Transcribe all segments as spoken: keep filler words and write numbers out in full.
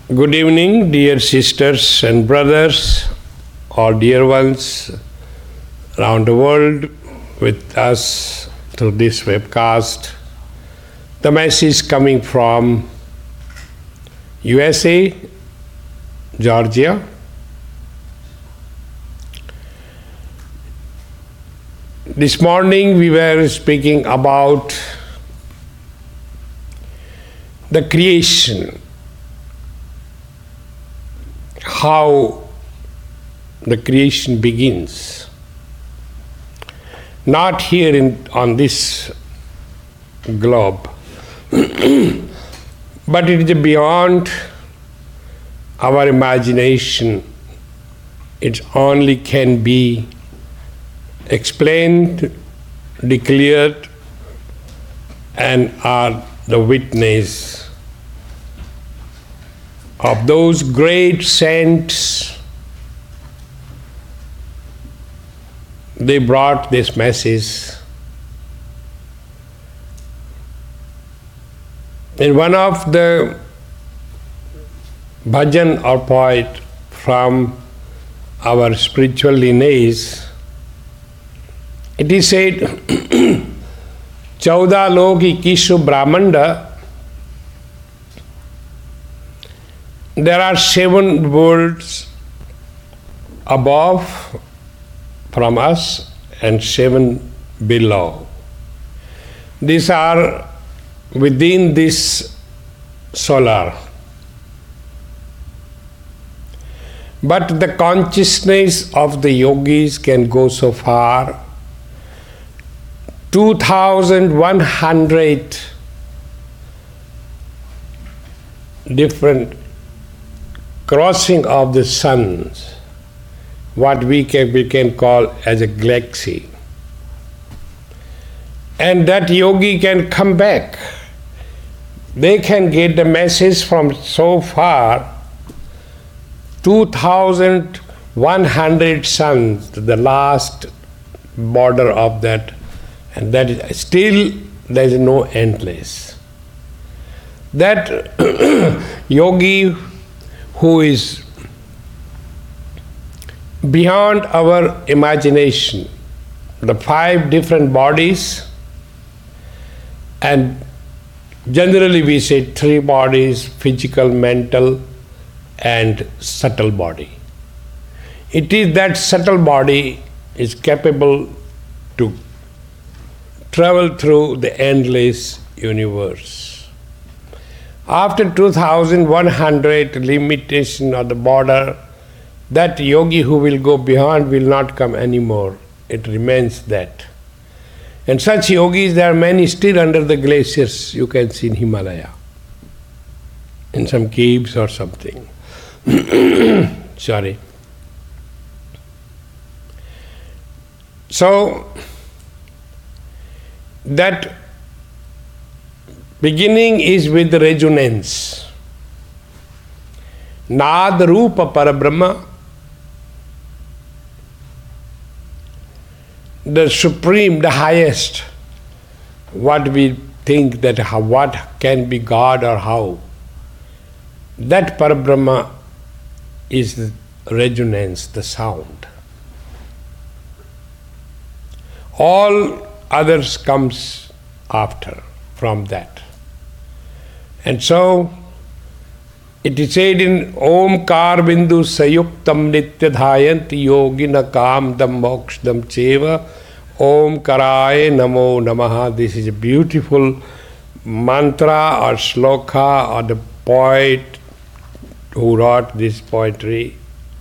Good evening, dear sisters and brothers, all dear ones around the world with us through this webcast. The message coming from U S A, Georgia. This morning we were speaking about the creation, how the creation begins. Not here in, on this globe, but it is beyond our imagination. It only can be explained, declared, and are the witness of those great saints. They brought this message. In one of the bhajan or poet from our spiritual lineage, it is said, Chauda log ikkisu brahmanda, there are seven worlds above from us and seven below. These are within this solar. But the consciousness of the yogis can go so far, two thousand one hundred different crossing of the suns, what we can, we can call as a galaxy. And that yogi can come back. They can get the message from so far, two thousand one hundred suns, the last border of that, and that is still there is no endless. That yogi who is beyond our imagination, the five different bodies, and generally we say three bodies, physical, mental, and subtle body. It is that subtle body is capable to travel through the endless universe. After two thousand one hundred limitation of the border, that yogi who will go beyond will not come anymore. It remains that. And such yogis, there are many still under the glaciers you can see in Himalaya, in some caves or something. Sorry. So, that beginning is with resonance. Nad Rupa Parabrahma, the supreme, the highest, what we think that how, what can be God or how, that Parabrahma is the resonance, the sound. All others comes after, from that. And so, it is said in Omkar Bindu Sayuktam Nitya Dhayanti Yogina Kamdam Mokshadam Cheva Omkaraye Namo Namaha. This is a beautiful mantra or shloka or the poet who wrote this poetry.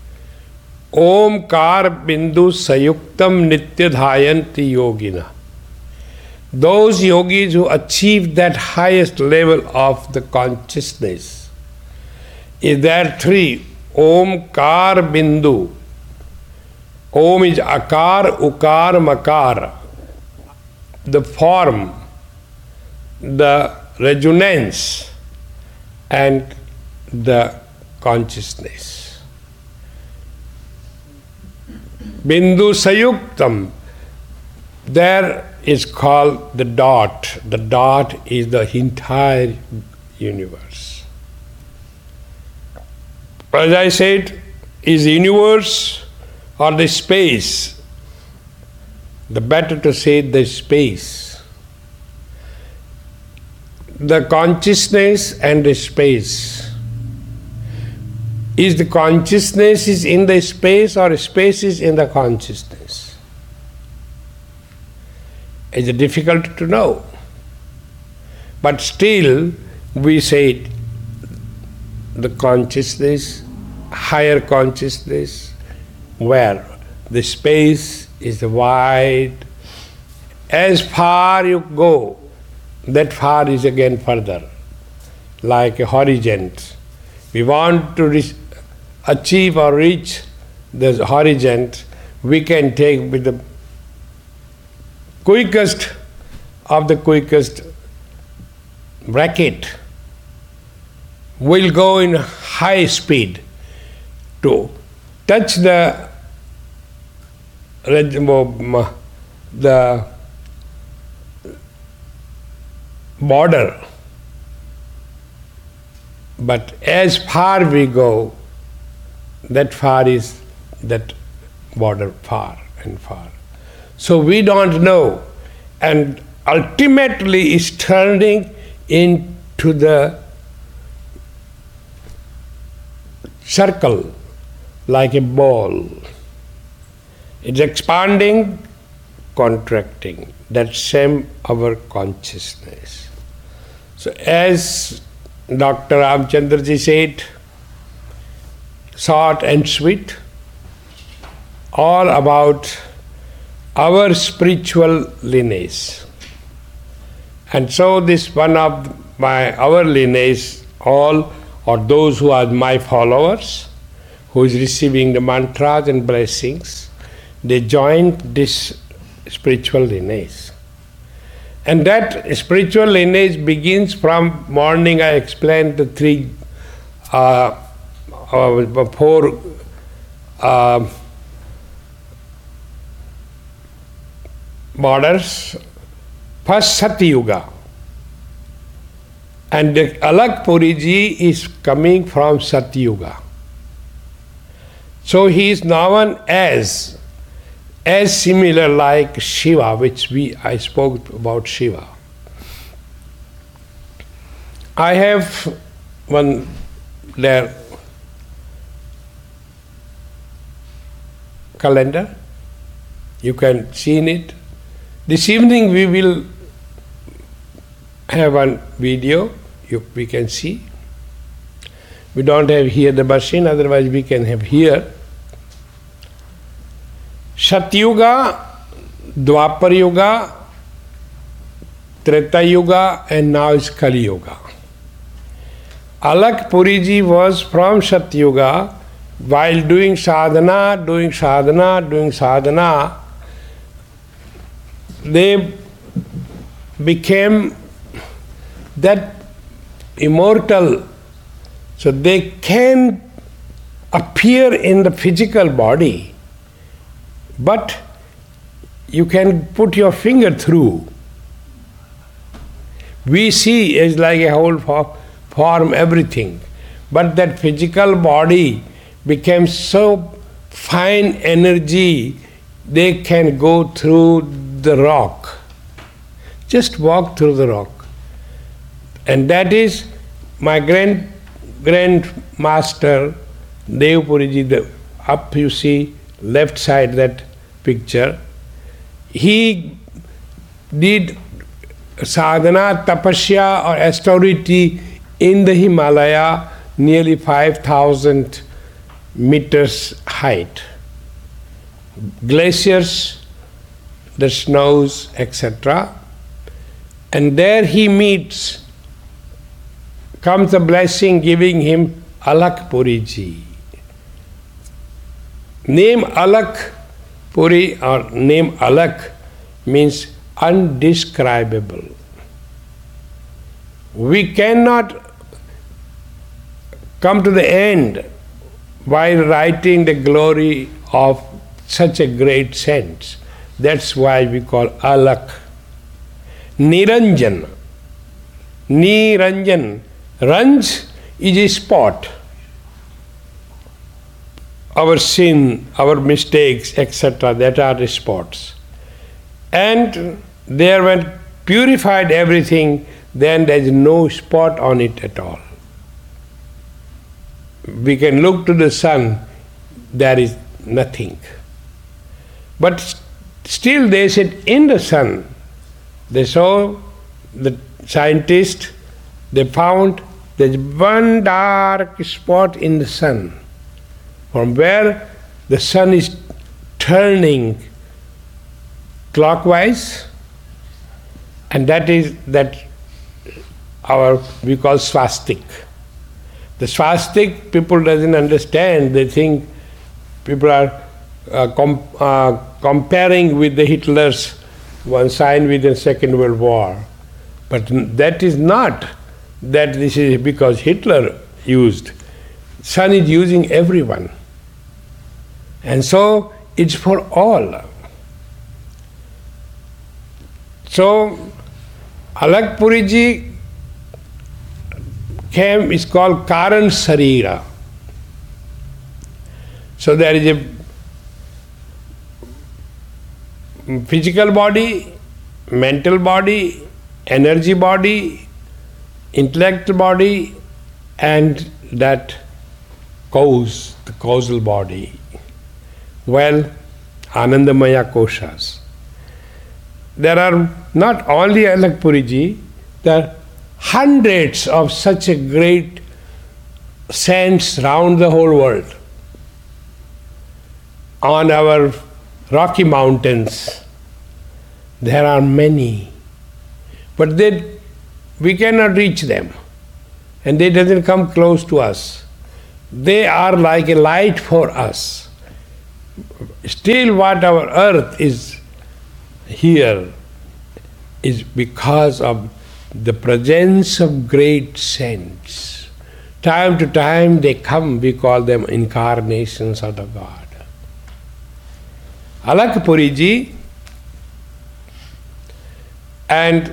Omkar Bindu Sayuktam Nitya Dhayanti Yogina. Those yogis who achieve that highest level of the consciousness, is there three, Omkar Bindu. Om is Akar, Ukar, Makar. The form, the resonance, and the consciousness. Bindu Sayuktam, there is called the dot. The dot is the entire universe. as I said, is the universe or the space. The better to say the space. The consciousness and the space. Is the consciousness is in the space or space is in the consciousness? It's difficult to know. But still, we say the consciousness, higher consciousness, where the space is wide. As far you go, that far is again further, like a horizon. We want to reach, achieve or reach the horizon, we can take with the quickest of the quickest bracket. We'll go in high speed to touch the the border. But as far we go, that far is that border far and far. So we don't know, and ultimately is turning into the circle like a ball. It's expanding, contracting. That same our consciousness. So as Doctor Ramchandraji said, short and sweet, all about our spiritual lineage. And so this one of my our lineage, all or those who are my followers, who is receiving the mantras and blessings, they joined this spiritual lineage. And that spiritual lineage begins from morning. I explained the three, uh, uh, four uh, borders. First Satyuga. And the Alak Puriji is coming from Satyuga. So he is known as as similar like Shiva, which we I spoke about Shiva. I have one there calendar. You can see in it. This evening we will have one video you, we can see. We don't have here the machine, otherwise we can have here. Satyuga, Dwapar Yuga, Treta Yuga, and now is Kali Yuga. Alak Puriji was from Satyuga. While doing sadhana, doing sadhana, doing sadhana, they became that immortal, so they can appear in the physical body, but you can put your finger through. We see as like a whole form, everything, but that physical body became so fine energy, they can go through the rock. Just walk through the rock. And that is my grand grand master Dev Puriji, the up you see left side that picture. He did sadhana, tapasya or austerity in the Himalaya, nearly five thousand meters height. Glaciers, the snows, et cetera. And there he meets, comes the blessing giving him Alak Puriji. Name Alak Puri or name Alak means undescribable. We cannot come to the end while writing the glory of such a great saint. That's why we call Alak. Niranjan. Niranjan. Ranj is a spot. our sin, our mistakes, et cetera, that are the spots. And there when purified everything, then there is no spot on it at all. We can look to the sun, there is nothing. But st- still they said in the sun, they saw, the scientists, they found there's one dark spot in the sun, from where the sun is turning clockwise, and that is that our we call swastik. The swastik people doesn't understand. They think people are uh, com- uh, comparing with the Hitler's one sign with the Second World War, but that is not that this is because Hitler used. Sun is using everyone, and so it's for all. So Alak Puri ji came, is called Karan Sarira. So there is a physical body, mental body, energy body, intellect body, and that cause, the causal body. Well, Anandamaya koshas. There are not only Alak Puri ji, there are hundreds of such a great saints round the whole world. On our Rocky Mountains, there are many, but they, we cannot reach them, and they doesn't come close to us. They are like a light for us. Still what our earth is here is because of the presence of great saints. Time to time they come, we call them incarnations of the God. Alak Puri ji, and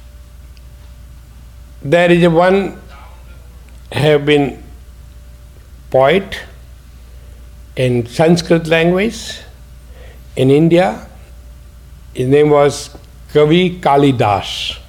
there is a one have been poet in Sanskrit language in India. His name was Kavi Kalidas.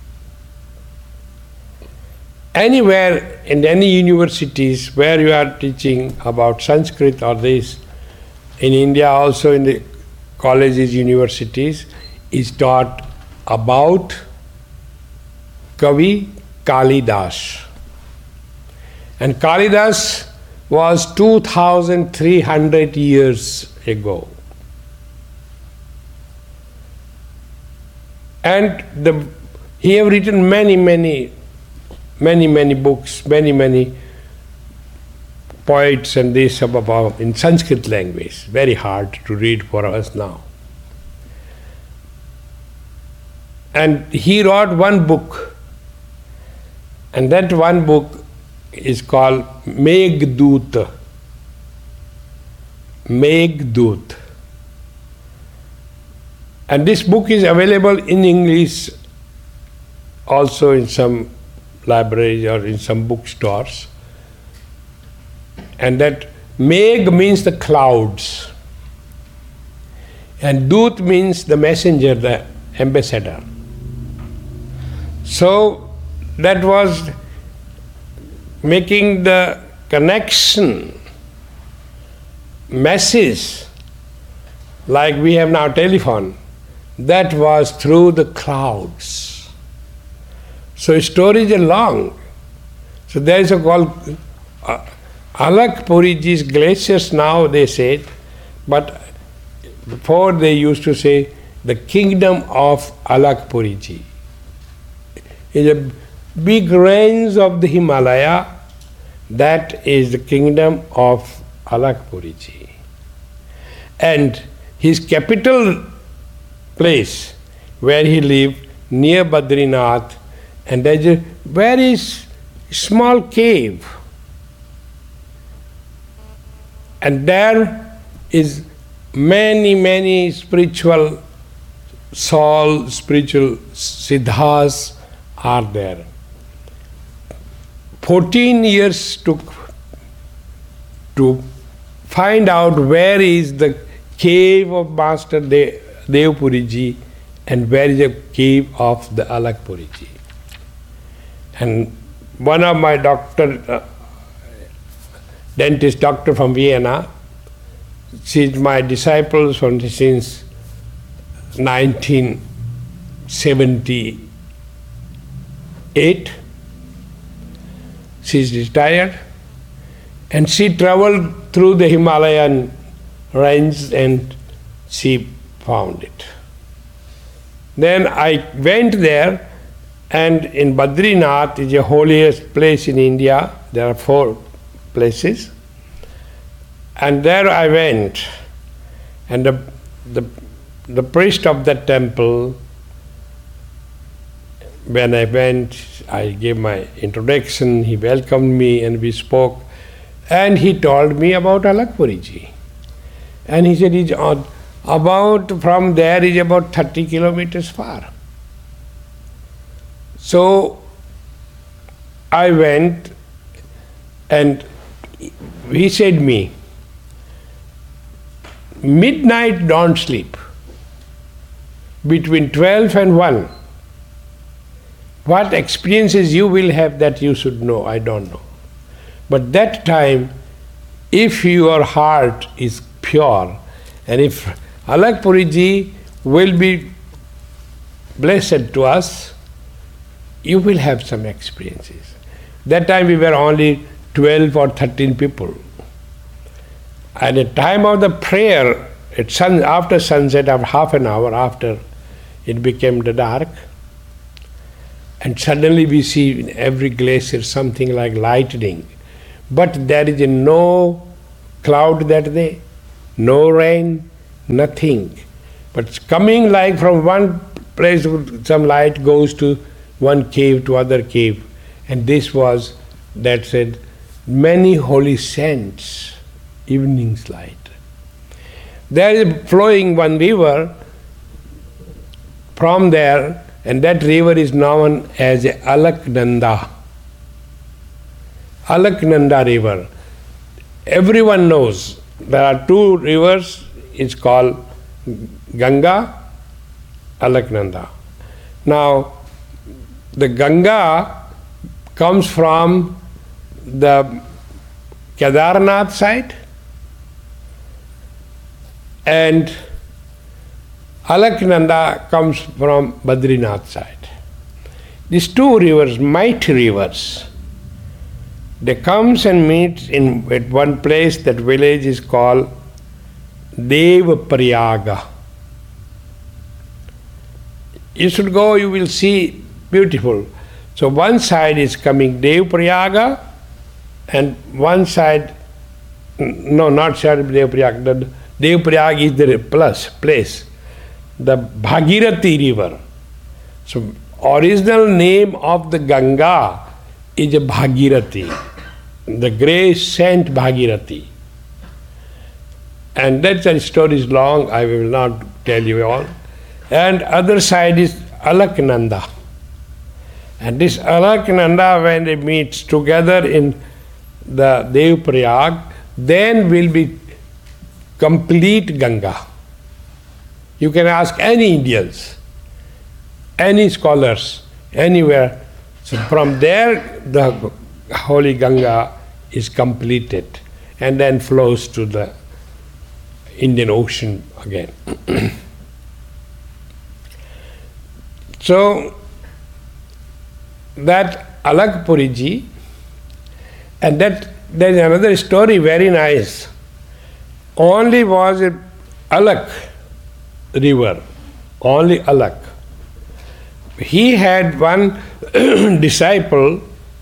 Anywhere in any universities where you are teaching about Sanskrit or this, in India also in the colleges, universities, is taught about Kavi Kalidas. And Kalidas was two thousand three hundred years ago. And the, he have written many, many, many, many books, many, many poets and this about in Sanskrit language. Very hard to read for us now. And he wrote one book, and that one book is called Meghdut. Meghdut. And this book is available in English also in some libraries or in some bookstores. And that Meg means the clouds, and Dut means the messenger, the ambassador. So that was making the connection, message, like we have now telephone, that was through the clouds. So stories are long. So there is a called uh, Alak Puri ji's glaciers now they say, but before they used to say the kingdom of Alak Puri ji. Is a big range of the Himalaya, that is the kingdom of Alak Puri ji. And his capital place where he lived near Badrinath, and there's a very small cave, and there is many, many spiritual soul, spiritual siddhas are there. Fourteen years took to find out where is the cave of Master De- Devpuriji and where is the cave of the Alakpuriji. And one of my doctor, uh, dentist doctor from Vienna, she's my disciple from, since nineteen seventy-eight. She's retired and she traveled through the Himalayan range and she found it. Then I went there, and in Badrinath is the holiest place in India. There are four places. And there I went, and the, the, the priest of that temple, when I went, I gave my introduction, he welcomed me and we spoke, and he told me about Alakpuriji. And he said, it's on, about, from there is about thirty kilometers far. So I went, and he said me, midnight don't sleep, between twelve and one. What experiences you will have that you should know, I don't know. But that time, if your heart is pure, and if Alakpuriji will be blessed to us, you will have some experiences. That time we were only twelve or thirteen people. At the time of the prayer, at sun, after sunset, after half an hour after, it became the dark. And suddenly we see in every glacier something like lightning. But there is no cloud that day, no rain, nothing. But it's coming like from one place, some light goes to one cave to other cave. And this was, that said, many holy saints, evening's light. There is flowing one river from there, and that river is known as Alaknanda. Alaknanda river. Everyone knows there are two rivers, it's called Ganga, Alaknanda. Now, the Ganga comes from the Kedarnath side, and Alaknanda comes from Badrinath side. These two rivers, mighty rivers, they comes and meet in at one place. That village is called Devprayaga. You should go, you will see, beautiful. So one side is coming Devprayaga, and one side, no, not side of Devprayaga, the Devprayaga is the plus place, the Bhagirathi river. So original name of the Ganga is Bhagirathi, the great saint Bhagirathi. And that story is long, I will not tell you all. And other side is Alaknanda. And this Alaknanda, when they meet together in the Devprayag, then will be complete Ganga. You can ask any Indians, any scholars, anywhere. So from there, the holy Ganga is completed and then flows to the Indian Ocean again. So that Alakpuriji, and that there is another story very nice. Only was a Alak river, only Alak. He had one disciple,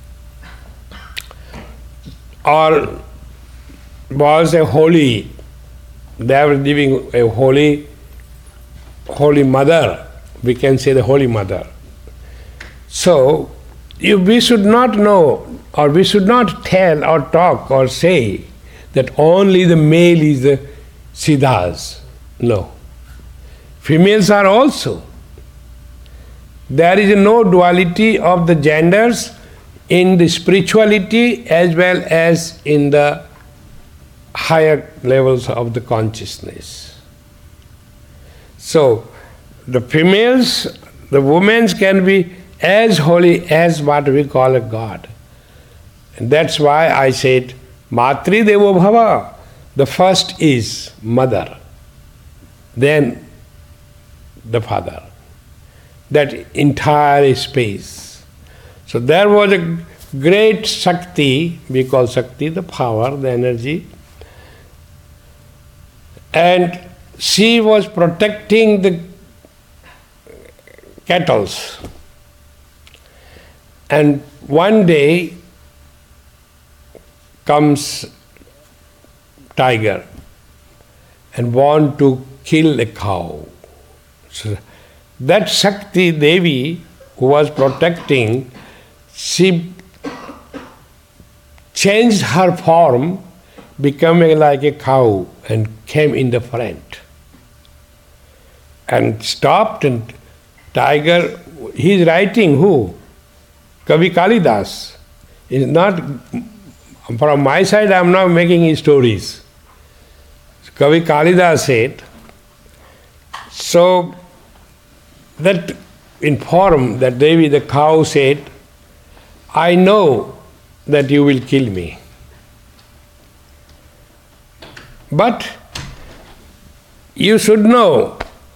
or was a holy, they were living a holy, holy mother, we can say the holy mother. So, you, we should not know, or we should not tell or talk or say that only the male is the Siddhas. No. Females are also. There is no duality of the genders in the spirituality as well as in the higher levels of the consciousness. So, the females, the women can be as holy as what we call a God. And that's why I said, Matri Devo Bhava. The first is mother, then the father. That entire space. So there was a great Shakti, we call Shakti the power, the energy, and she was protecting the cattle. And one day comes tiger and want to kill a cow. So that Shakti Devi who was protecting, she changed her form, becoming like a cow, and came in the front. And stopped, and tiger, he is writing who? Kavi Kalidas. Is not, from my side I am now making stories. Kavi Kalidas said, so that in form, that Devi, the cow, said, I know that you will kill me. But you should know,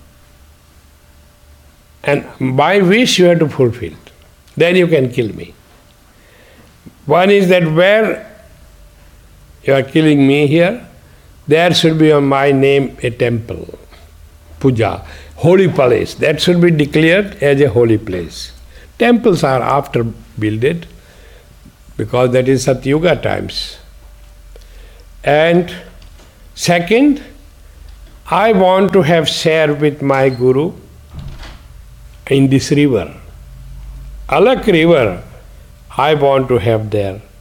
and my wish you have to fulfill. Then you can kill me. One is that where you are killing me here, there should be on my name a temple, puja, holy place. That should be declared as a holy place. Temples are after builded, because that is Satyuga times. And second, I want to have share with my Guru in this river. Alak river, I want to have there.